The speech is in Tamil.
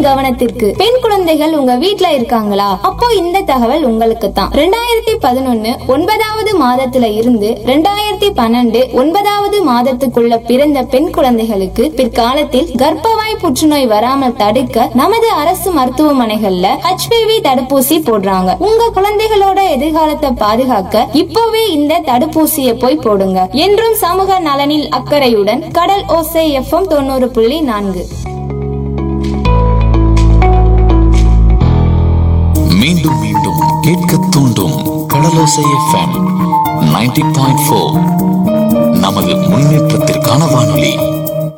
கவனத்திற்கு. பெண் குழந்தைகள் உங்க வீட்ல இருக்காங்களா? அப்போ இந்த தகவல் உங்களுக்கு தான். 2011 9வது மாதத்துல இருந்து 2012 9வது மாதத்துக்குள்ள பிறந்த பெண் குழந்தைகளுக்கு பிற்காலத்தில் கர்ப்பவாய் புற்றுநோய் வராமல் தடுக்க நமது அரசு மருத்துவமனைகள்ல HPV தடுப்பூசி போடுறாங்க. உங்க குழந்தைகளோட எதிர்காலத்தை பாதுகாக்க இப்போவே இந்த தடுப்பூசியை போய் போடுங்க. என்றும் சமூக நலனில் அக்கறையுடன் கடல் ஓசை FM 90.4. மீண்டும் மீண்டும் கேட்க தூண்டும் கடலோசை FM 90.4. நமது முன்னேற்றத்திற்கான வானொலி.